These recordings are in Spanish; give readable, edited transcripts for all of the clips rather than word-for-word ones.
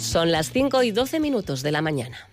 Son las 5:12 de la mañana.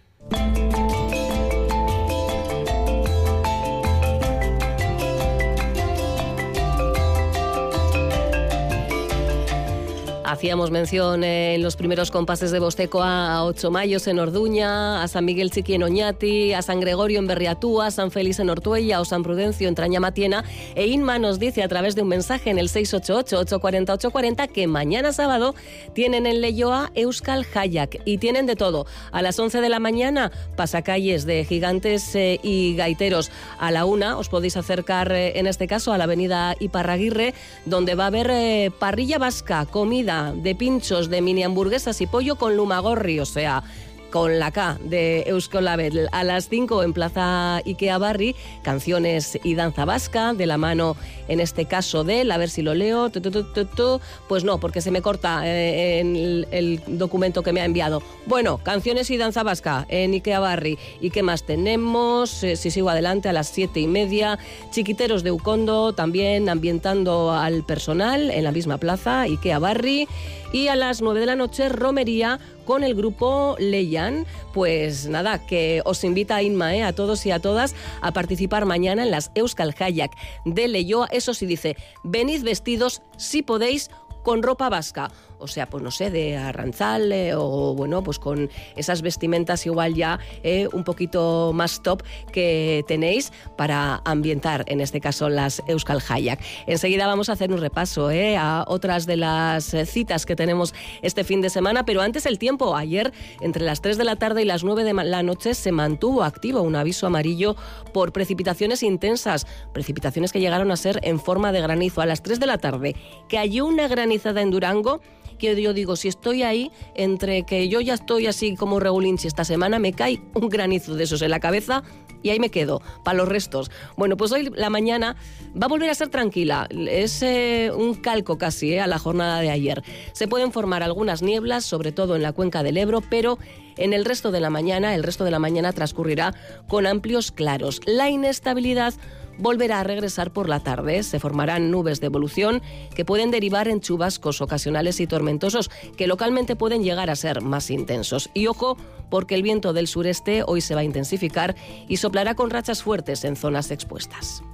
Hacíamos mención en los primeros compases de Bosteco a Ocho Mayos en Orduña, a San Miguel Chiqui en Oñati, a San Gregorio en Berriatúa, a San Félix en Ortuella o San Prudencio en Trañamatiena. E Inma nos dice a través de un mensaje en el 688-840-840 que mañana sábado tienen en Leioa Euskal Hayak y tienen de todo. A las 11 de la mañana, pasacalles de gigantes y gaiteros. A la 1 os podéis acercar, en este caso, a la avenida Iparraguirre, donde va a haber parrilla vasca, comida de pinchos, de mini hamburguesas y pollo con lumagorri, o sea, con la K de Euskolabel. A las 5 en Plaza Ikea Barri, canciones y danza vasca, de la mano, en este caso, de él, a ver si lo leo, pues no, porque se me corta en el documento que me ha enviado. Bueno, canciones y danza vasca en Ikea Barri. ¿Y qué más tenemos? Si sigo adelante, a las 7:30, Chiquiteros de Ucondo, también ambientando al personal en la misma plaza, Ikea Barri. Y a las 9 de la noche, romería con el grupo Leyan. Pues nada, que os invita Inma, a todos y a todas a participar mañana en las Euskal Hayak de Leioa. Eso sí, dice, venid vestidos, si podéis, con ropa vasca. O sea, pues no sé, de arranzal o bueno, pues con esas vestimentas igual ya un poquito más top que tenéis para ambientar, en este caso, las Euskal Hayak. Enseguida vamos a hacer un repaso a otras de las citas que tenemos este fin de semana, pero antes el tiempo. Ayer, entre las 3 de la tarde y las 9 de la noche, se mantuvo activo un aviso amarillo por precipitaciones intensas, precipitaciones que llegaron a ser en forma de granizo. A las 3 de la tarde cayó una granizada en Durango, que yo digo, si estoy ahí, entre que yo ya estoy así como regulinchi esta semana, me cae un granizo de esos en la cabeza y ahí me quedo, para los restos. Bueno, pues hoy la mañana va a volver a ser tranquila. Es un calco casi a la jornada de ayer. Se pueden formar algunas nieblas, sobre todo en la cuenca del Ebro, pero en el resto de la mañana transcurrirá con amplios claros. La inestabilidad volverá a regresar por la tarde. Se formarán nubes de evolución que pueden derivar en chubascos ocasionales y tormentosos, que localmente pueden llegar a ser más intensos. Y ojo, porque el viento del sureste hoy se va a intensificar y soplará con rachas fuertes en zonas expuestas.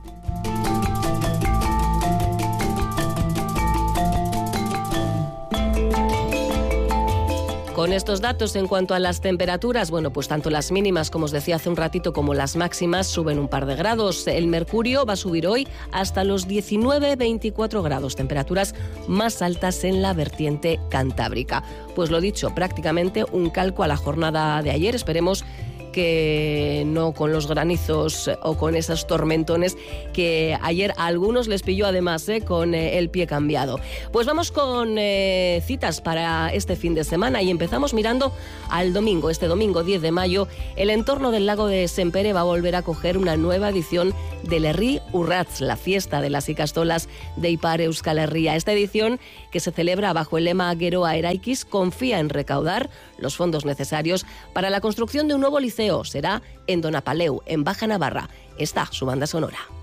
Con estos datos en cuanto a las temperaturas, bueno, pues tanto las mínimas, como os decía hace un ratito, como las máximas suben un par de grados. El mercurio va a subir hoy hasta los 19-24 grados, temperaturas más altas en la vertiente cantábrica. Pues lo dicho, prácticamente un calco a la jornada de ayer. Esperemos que no con los granizos o con esos tormentones que ayer a algunos les pilló además con el pie cambiado. Pues vamos con citas para este fin de semana y empezamos mirando al domingo. Este domingo 10 de mayo, el entorno del lago de Sempere va a volver a coger una nueva edición del Herri Urrats, la fiesta de las ikastolas de Ipar Euskal Herria. Esta edición, que se celebra bajo el lema Geroa Eraikiz, confía en recaudar los fondos necesarios para la construcción de un nuevo liceo. Será en Donapaleu, en Baja Navarra. Está su banda sonora.